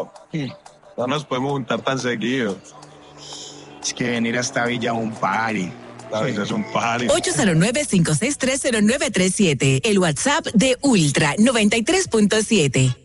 pero no nos podemos juntar tan seguido. Es que venir hasta Villa es un party. ¿Sabes? Es un party. 809-5630937, el WhatsApp de Ultra 93.7.